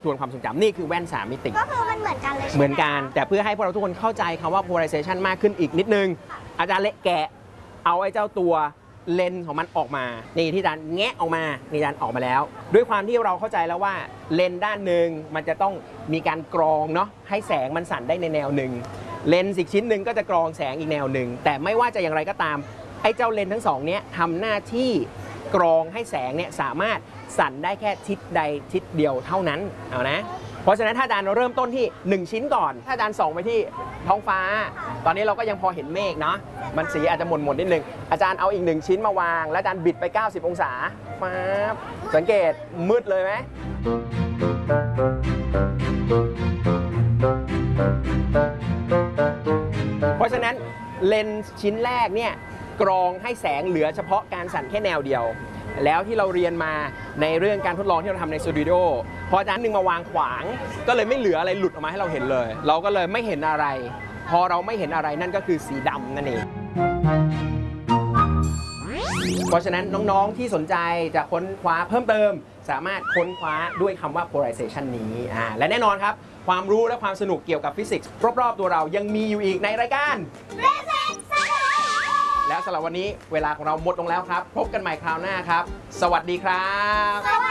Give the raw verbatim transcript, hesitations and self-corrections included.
ทวนความทรงจำนี่คือแว่นสามมิติก็คือมันเหมือนกันเลยเหมือนกันแต่เพื่อให้พวกเราทุกคนเข้าใจคำว่า polarization มากขึ้นอีกนิดนึงอาจารย์เละแกะเอาไอ้เจ้าตัวเลนส์ของมันออกมานี่ที่อาจารย์แงะออกมานี่อาจารย์ออกมาแล้วด้วยความที่เราเข้าใจแล้วว่าเลนส์ด้านหนึ่งมันจะต้องมีการกรองเนาะให้แสงมันสั่นได้ในแนวหนึ่งเลนส์อีกชิ้นหนึ่งก็จะกรองแสงอีกแนวหนึ่งแต่ไม่ว่าจะอย่างไรก็ตามไอ้เจ้าเลนส์ทั้งสองนี้ทำหน้าที่กรองให้แสงเนี่ยสามารถสั่นได้แค่ทิศใดทิศเดียวเท่านั้นเอานะเพราะฉะนั้นถ้าอาจารย์เริ่มต้นที่หนึ่งชิ้นก่อนถ้าอาจารย์ส่องไปที่ท้องฟ้าตอนนี้เราก็ยังพอเห็นเมฆเนาะมันสีอาจจะหม่นๆนิดนึงอาจารย์เอาอีกหนึ่งชิ้นมาวางแล้วอาจารย์บิดไปเก้าสิบองศาป๊าบสังเกตมืดเลยไหมเพราะฉะนั้นเลนส์ชิ้นแรกเนี่ยกรองให้แสงเหลือเฉพาะการสั่นแค่แนวเดียวแล้วที่เราเรียนมาในเรื่องการทดลองที่เราทำในสตูดิโอพออาจารย์หนึ่งมาวางขวางก็เลยไม่เหลืออะไรหลุดออกมาให้เราเห็นเลยเราก็เลยไม่เห็นอะไรพอเราไม่เห็นอะไรนั่นก็คือสีดำนั่นเองเพราะฉะนั้นน้องๆที่สนใจจะค้นคว้าเพิ่มเติมสามารถค้นคว้าด้วยคำว่า polarization นี้อ่าและแน่นอนครับความรู้และความสนุกเกี่ยวกับฟิสิกส์รอบๆตัวเรายังมีอยู่อีกในรายการแล้วสำหรับวันนี้เวลาของเราหมดลงแล้วครับพบกันใหม่คราวหน้าครับสวัสดีครับ